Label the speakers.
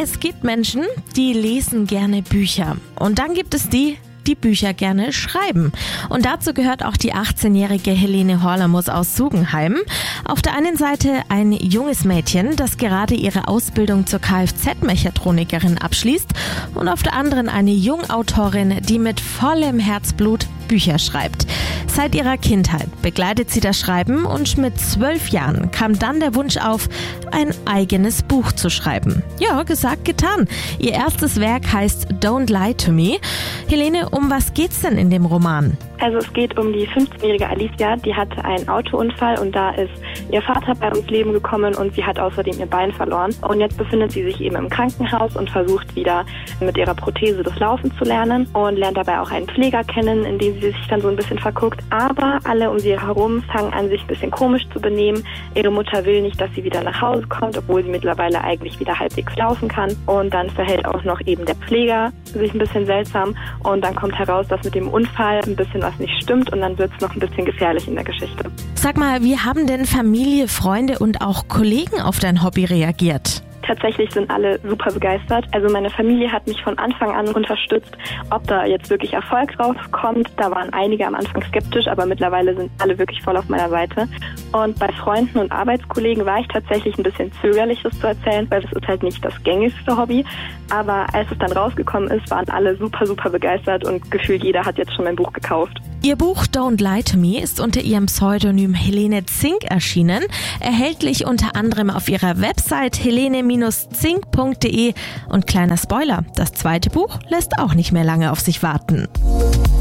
Speaker 1: Es gibt Menschen, die lesen gerne Bücher. Und dann gibt es die Bücher gerne schreiben. Und dazu gehört auch die 18-jährige Helene Horlamus aus Sugenheim. Auf der einen Seite ein junges Mädchen, das gerade ihre Ausbildung zur Kfz-Mechatronikerin abschließt, und auf der anderen eine Jungautorin, die mit vollem Herzblut Bücher schreibt. Seit ihrer Kindheit begleitet sie das Schreiben und mit 12 Jahren kam dann der Wunsch auf, ein eigenes Buch zu schreiben. Ja, gesagt, getan. Ihr erstes Werk heißt Don't Lie to Me. Helene, um was geht's denn in dem Roman?
Speaker 2: Also es geht um die 15-jährige Alicia, die hatte einen Autounfall und da ist ihr Vater bei ums Leben gekommen und sie hat außerdem ihr Bein verloren. Und jetzt befindet sie sich eben im Krankenhaus und versucht wieder mit ihrer Prothese das Laufen zu lernen und lernt dabei auch einen Pfleger kennen, in den sie sich dann so ein bisschen verguckt. Aber alle um sie herum fangen an, sich ein bisschen komisch zu benehmen. Ihre Mutter will nicht, dass sie wieder nach Hause kommt, obwohl sie mittlerweile eigentlich wieder halbwegs laufen kann. Und dann verhält auch noch eben der Pfleger sich ein bisschen seltsam und dann kommt heraus, dass mit dem Unfall ein bisschen was nicht stimmt und dann wird es noch ein bisschen gefährlich in der Geschichte.
Speaker 1: Sag mal, wie haben denn Familie, Freunde und auch Kollegen auf dein Hobby reagiert?
Speaker 2: Tatsächlich sind alle super begeistert. Also meine Familie hat mich von Anfang an unterstützt. Ob da jetzt wirklich Erfolg rauskommt, da waren einige am Anfang skeptisch, aber mittlerweile sind alle wirklich voll auf meiner Seite. Und bei Freunden und Arbeitskollegen war ich tatsächlich ein bisschen zögerlich, das zu erzählen, weil das ist halt nicht das gängigste Hobby. Aber als es dann rausgekommen ist, waren alle super, super begeistert und gefühlt jeder hat jetzt schon mein Buch gekauft.
Speaker 1: Ihr Buch Don't Lie to Me ist unter ihrem Pseudonym Helene Zink erschienen, erhältlich unter anderem auf ihrer Website helene-zink.de. Und kleiner Spoiler, das zweite Buch lässt auch nicht mehr lange auf sich warten.